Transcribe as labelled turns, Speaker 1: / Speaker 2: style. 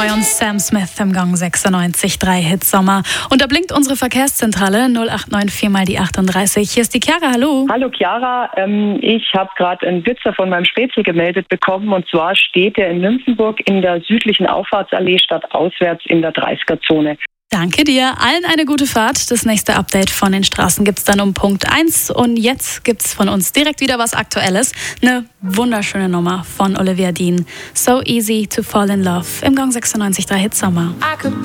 Speaker 1: bei uns Sam Smith im Gang 96.3 Hit Sommer. Und da blinkt unsere Verkehrszentrale 0894 mal die 38. Hier ist die Chiara, hallo.
Speaker 2: Hallo Chiara, ich habe gerade einen Blitzer von meinem Spätzle gemeldet bekommen. Und zwar steht er in Nymphenburg in der südlichen Auffahrtsallee stadtauswärts in der 30er-Zone.
Speaker 1: Danke dir. Allen eine gute Fahrt. Das nächste Update von den Straßen gibt's dann um Punkt 1. Und jetzt gibt's von uns direkt wieder was Aktuelles. Eine wunderschöne Nummer von Olivia Dean. So Easy to Fall in Love im Gang 96.3 Hit Sommer.